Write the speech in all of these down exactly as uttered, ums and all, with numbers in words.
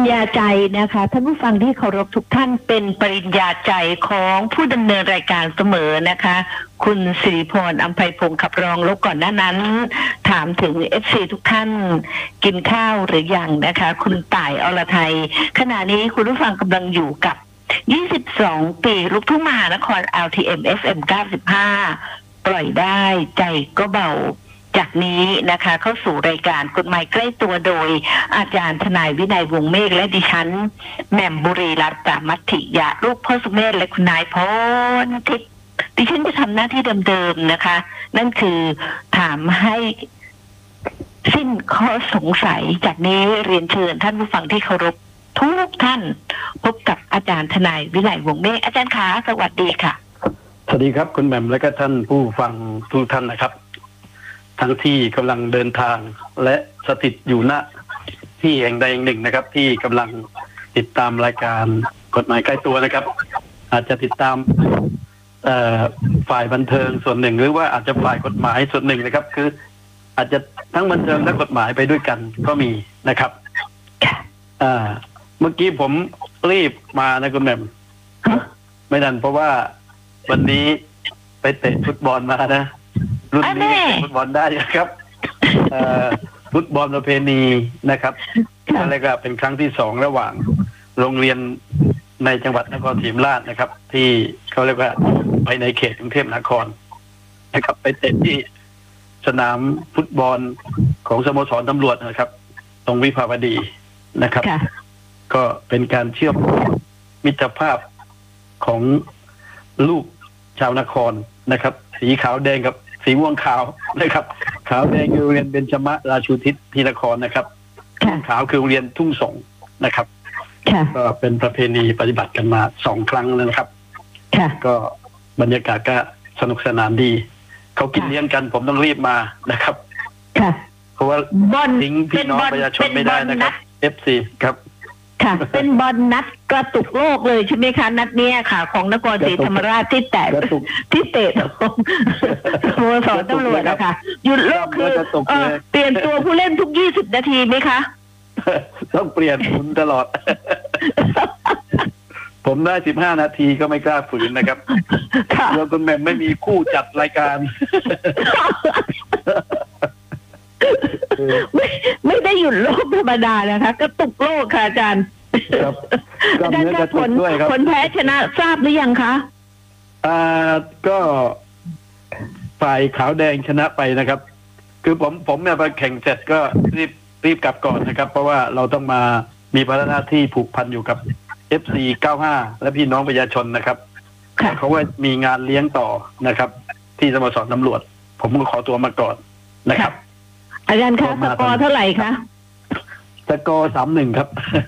ญาใจนะคะท่านผู้ฟังที่เคารพทุกท่านเป็นปริญญาใจของผู้ดำเนินรายการเสมอนะคะคุณสิริพรอัมไพพงศ์ขับรองแล้วก่อนหน้านั้นถามถึง เอฟ ซี ทุกท่านกินข้าวหรือยังนะคะคุณต่ายอรไทยขณะนี้คุณผู้ฟังกำลังอยู่กับยี่สิบสองปีลูกทุ่งมหานคร แอล ที เอ็ม เอฟ เอ็ม เก้าสิบห้าปล่อยได้ใจก็เบาจากนี้นะคะเข้าสู่รายการกฎหมายใกล้ตัวโดยอาจารย์ทนายวินัยวงศ์เมฆและดิฉันแหม่มบุรีรัตน์ปรามัตถิยะลูกพ่อสุเมธและคุณนายพรทิพย์ดิฉันจะทำหน้าที่เดิมๆนะคะนั่นคือถามให้สิ้นข้อสงสัยจากนี้เรียนเชิญท่านผู้ฟังที่เคารพทุกท่านพบกับอาจารย์ทนายวินัยวงศ์เมฆอาจารย์ขาสวัสดีค่ะสวัสดีครับคุณแหม่มและก็ท่านผู้ฟังทุกท่านนะครับทั้งที่กำลังเดินทางและสถิตอยู่ณที่แห่งใดแห่งหนึ่งนะครับที่กำลังติดตามรายการกฎหมายใกล้ตัวนะครับอาจจะติดตามฝ่ายบันเทิงส่วนหนึ่งหรือว่าอาจจะฝ่ายกฎหมายส่วนหนึ่งนะครับคืออาจจะทั้งบันเทิงและกฎหมายไปด้วยกันก็มีนะครับอ่าเมื่อกี้ผมรีบมานะคุณแหม่มไม่ดันเพราะว่าวันนี้ไปเตะฟุตบอลมานะรุ่นนี้ฟุตบอลได้ครับฟุตบอลประเพณีนะครับอะไรก็เป็นครั้งที่สองระหว่างโรงเรียนในจังหวัดนครศรีธรรมราชนะครับที่เขาเรียกว่าไปในเขตกรุงเทพมหานครนะครับไปเตะที่สนามฟุตบอลของสโมสรตำรวจนะครับตรงวิภาวดีนะครับก็เป็นการเชื่อมมิตรภาพของลูกชาวนครนะครับสีขาวแดงกับสีม่วงขาวนะครับขาวแดงคือโรงเรียนเบญจมะราชูทิศที่นครนะครับขาวคือโรงเรียนทุ่งสงนะครับก็เป็นประเพณีปฏิบัติกันมาสองครั้งแล้วนะครับก็บรรยากาศก็สนุกสนานดีเขากินเลี้ยงกันผมต้องรีบมานะครับเพราะว่าทิ้งพี่น้องประชาชนไม่ได้นะครับ เอฟ ซี ครับค่ะเป็นบอลนัดกระตุกโลกเลยใช่ไหมคะนัดเนี้ยค่ะของนครศรีธรรมราชที่แตะที่เตะของสโมสรตำรวจนะคะหยุดโลกคือเปลี่ยนตัวผู้เล่นทุกยี่สิบนาทีไหมคะต้องเปลี่ยนคุณตลอดผมได้สิบห้านาทีก็ไม่กล้าฝืนนะครับแล้วคุณแม่ไม่มีคู่จัดรายการไม่ไม่ได้หยุดโลกธรรมดานะคะกระตุกโลกค่ะอาจารย์ครับอาจารย์คะผลผลแพ้ชนะทราบหรือยังคะอ่าก็ฝ่ายขาวแดงชนะไปนะครับคือผมผมเนี่ยไปแข่งเสร็จก็รีบรีบกลับก่อนนะครับเพราะว่าเราต้องมามีภาระหน้าที่ผูกพันอยู่กับ เอฟ ซี เก้าสิบห้าและพี่น้องประชาชนนะครับเขาว่ามีงานเลี้ยงต่อนะครับที่สโมสรตำรวจผมก็ขอตัวมาก่อนนะครับอาจารย์คะสกอร์เท่าไหร่คะสกอร์สามหนึ่งครับ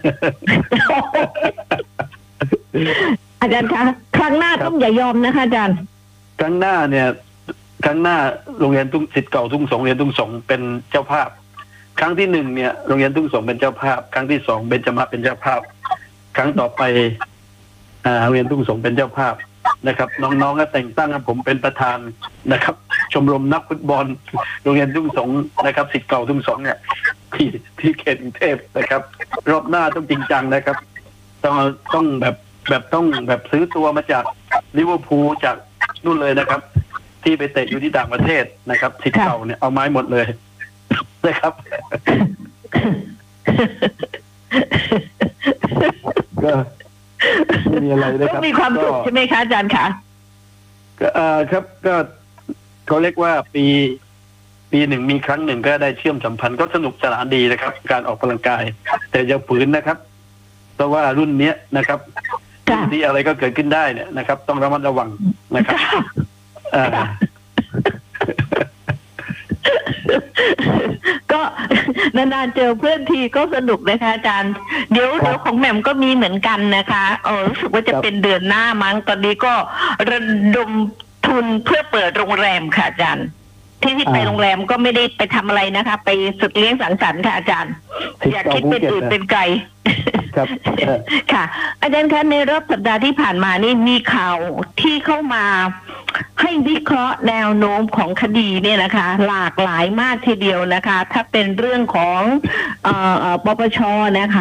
อาจารย์คะครั้งหน้าต้องอย่ายอมนะคะอาจารย์ครั้งหน้าเนี่ยครั้งหน้าโรงเรียนทุ่งศิษย์เก่าทุ่งสงเรียนทุ่งสงเป็นเจ้าภาพครั้งที่หนึ่งเนี่ยโรงเรียนทุ่งสงเป็นเจ้าภาพครั้งที่สองเบญจมะเป็นเจ้าภาพครั้งต่อไปอ่าโรงเรียนทุ่งสงเป็นเจ้าภาพนะครับน้องๆก็แต่งตั้งผมเป็นประธานนะครับชมรมนักฟุตบอลโรงเรียนทุ่งสงนะครับศิษย์เก่าทุ่งสงเนี่ยที่ที่เขตกรุงเทพนะครับรอบหน้าต้องจริงจังนะครับต้องต้องแบบแบบต้องแบบซื้อตัวมาจากลิเวอร์พูลจากนู่นเลยนะครับที่ไปเตะอยู่ที่ต่างประเทศนะครับศิษย์เก่าเนี่ยเอาไม้หมดเลยนะครับก็ไม่มีอะไรนะครับมีความสุขใช่ไหมคะอาจารย์คะก็เอ่อครับก็เขาเรียกว่าปีปีหนึ่งมีครั้งหนึ่งก็ได้เชื่อมสัมพันธ์ก็สนุกสนานดีนะครับการออกกำลังกายแต่อย่าฝืนนะครับเพราะว่ารุ่นเนี้ยนะครับที่อะไรก็เกิดขึ้นได้เนี่ยนะครับต้องระมัดระวังนะครับก็นานๆเจอเพื่อนทีก็สนุกนะคะอาจารย์เดี๋ยวเดี๋ยวของแหม่มก็มีเหมือนกันนะคะเออรู้สึกว่าจะเป็นเดือนหน้ามั้งตอนนี้ก็ระดมทุนเพื่อเปิดโรงแรมค่ะอาจารย์ที่ที่ไปโรงแรมก็ไม่ได้ไปทำอะไรนะคะไปสุดเลี้ยงสังสรรค์ค่ะอาจารย์อยากคิดเป็นอื่นเป็นไกลครับค่ะอาจารย์คะในรอบสัปดาห์ที่ผ่านมานี่มีข่าวที่เข้ามาให้วิเคราะห์แนวโน้มของคดีเนี่ยนะคะหลากหลายมากทีเดียวนะคะถ้าเป็นเรื่องของเอ่อปปชนะคะ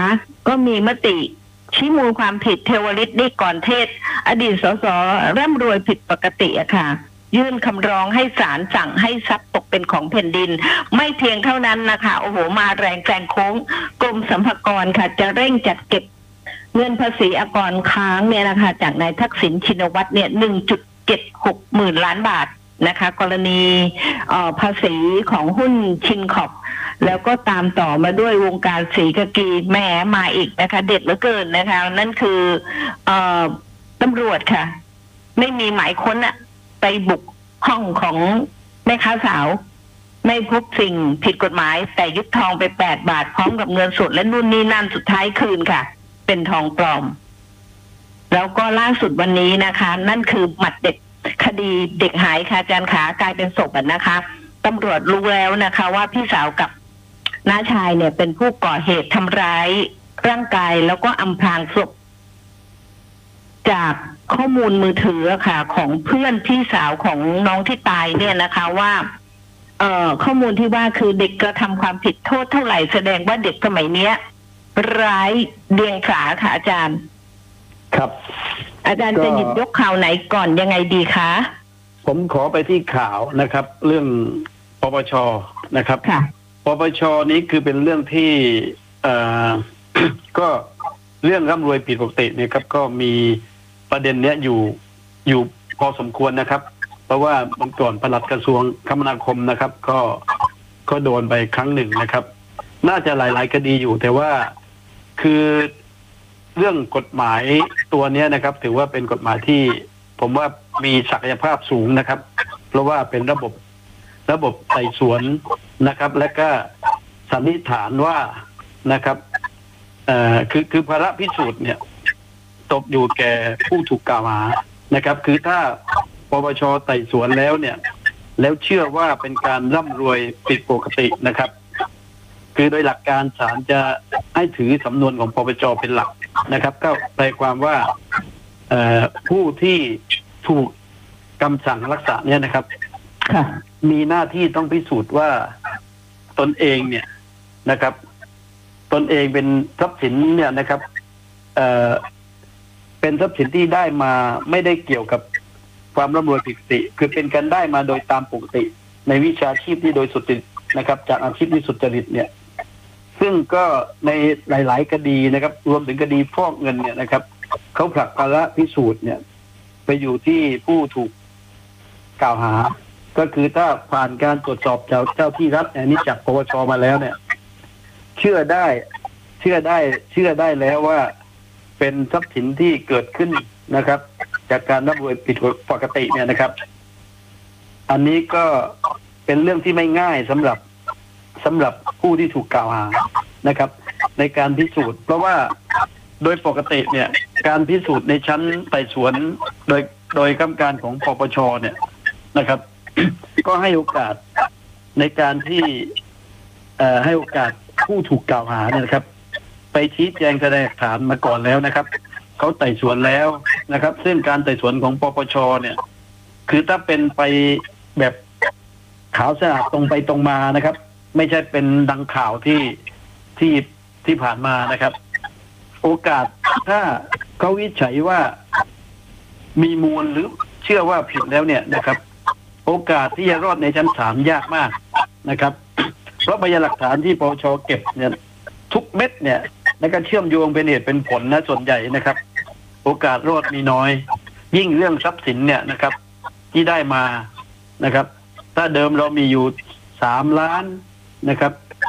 ก็มีมติชี้มูลความผิดเทวฤทธิ์นิกรเทศอดีตสสร่ำรวยผิดปกติอะค่ะยื่นคำร้องให้ศาลสั่งให้ทรัพย์ตกเป็นของแผ่นดินไม่เพียงเท่านั้นนะคะโอ้โหมาแรงแซงโค้งกรมสรรพากรค่ะจะเร่งจัดเก็บเงินภาษีอากรค้างเนี่ยนะคะจากนายทักษิณชินวัตรเนี่ย หนึ่งจุดเจ็ดหก หมื่นล้านบาทนะคะกรณีภาษีของหุ้นชินคอปแล้วก็ตามต่อมาด้วยวงการศรีกากีแหมมาอีกนะคะเด็ดเหลือเกินนะคะนั่นคือเอ่อตำรวจค่ะไม่มีหมายค้นอะไปบุกห้องของแม่ค้าสาวไม่พบสิ่งผิดกฎหมายแต่ยึดทองไปแปดบาทพร้อมกับเงินสดและนู่นนี่นั่นสุดท้ายคืนค่ะเป็นทองปลอมแล้วก็ล่าสุดวันนี้นะคะนั่นคือหมัดเด็ดคดีเด็กหายค่ะอาจารย์ขากลายเป็นศพนะคะตำรวจรู้แล้วนะคะว่าพี่สาวกับน้าชายเนี่ยเป็นผู้ก่อเหตุทำร้ายร่างกายแล้วก็อำพรางศพจากข้อมูลมือถือค่ะของเพื่อนพี่สาวของน้องที่ตายเนี่ยนะคะว่าเอ่อข้อมูลที่ว่าคือเด็กกระทำความผิดโทษเท่าไหร่แสดงว่าเด็กสมัยเนี้ยร้ายเดียงสาค่ะอาจารย์ครับอาจารย์จะหยิบยกข่าวไหนก่อนยังไงดีคะผมขอไปที่ข่าวนะครับ เรื่องปปชนะครับค่ะปปชนี้คือเป็นเรื่องที่เอ่อ ก็เรื่องร่ำรวยผิดปกติเนี่ยครับก็มีประเด็นเนี้ยอยู่อยู่พอสมควรนะครับเพราะว่าเมื่อก่อนปลัดกระทรวงคมนาคมนะครับก็ก็โดนไปครั้งหนึ่งนะครับน่าจะหลายๆคดีอยู่แต่ว่าคือเรื่องกฎหมายตัวนี้นะครับถือว่าเป็นกฎหมายที่ผมว่ามีศักยภาพสูงนะครับเพราะว่าเป็นระบบระบบไต่สวนนะครับและก็สันนิษฐานว่านะครับเอ่อคือคือภาระพิสูจน์เนี่ยตกอยู่แก่ผู้ถูกกล่าวหานะครับคือถ้าปปชไต่สวนแล้วเนี่ยแล้วเชื่อว่าเป็นการร่ำรวยผิดปกตินะครับคือโดยหลักการศาลจะให้ถือสำนวนของปปชเป็นหลักนะครับก็แปลความว่าเอ่อผู้ที่ถูกคำสั่งรักษาเนี่ยนะครับมีหน้าที่ต้องพิสูจน์ว่าตนเองเนี่ยนะครับตนเองเป็นทรัพย์สินเนี่ยนะครับเอ่อเป็นทรัพย์สินที่ได้มาไม่ได้เกี่ยวกับความร่ำรวยผิดปกติคือเป็นการได้มาโดยตามปกติในวิชาชีพที่โดยสุจริตนะครับจากอาชีพที่สุจริตเนี่ยซึ่งก็ในหลายๆคดีนะครับรวมถึงคดีฟอกเงินเนี่ยนะครับเขาผลักภาระพิสูจน์เนี่ยไปอยู่ที่ผู้ถูกกล่าวหาก็คือถ้าผ่านการตรวจสอบจากเจ้าที่รัฐอันนี้จากปปชมาแล้วเนี่ยเชื่อได้เชื่อได้เชื่อได้แล้วว่าเป็นทรัพย์สินที่เกิดขึ้นนะครับจากการร่ำรวยผิดปกติเนี่ยนะครับอันนี้ก็เป็นเรื่องที่ไม่ง่ายสำหรับสำหรับผู้ที่ถูกกล่าวหานะครับในการพิสูจน์เพราะว่าโดยปกติเนี่ยการพิสูจน์ในชั้นไต่สวนโดยโดยกรรมการของปปชเนี่ยนะครับ ก็ให้โอกาสในการที่เอ่อให้โอกาสผู้ถูกกล่าวหาเนี่ยนะครับไปชี้แจงแสดงหลักฐานมาก่อนแล้วนะครับเขาไต่สวนแล้วนะครับซึ่งการไต่สวนของปปชเนี่ยคือถ้าเป็นไปแบบขาวสะอาดตรงไปตรงมานะครับไม่ใช่เป็นดังข่าวที่ที่ที่ผ่านมานะครับโอกาสถ้าเขาวิจัยว่ามีมูลหรือเชื่อว่าผิดแล้วเนี่ยนะครับโอกาสที่จะรอดในชั้นศาลยากมากนะครับเพราะพยานหลักฐานที่ปปชเก็บเนี่ยทุกเม็ดเนี่ยแล้วก็เชื่อมโยงเป็นเหตุเป็นผลนะส่วนใหญ่นะครับโอกาสรอดมีน้อยยิ่งเรื่องทรัพย์สินเนี่ยนะครับที่ได้มานะครับถ้าเดิมเรามีอยู่สามล้านนะครับ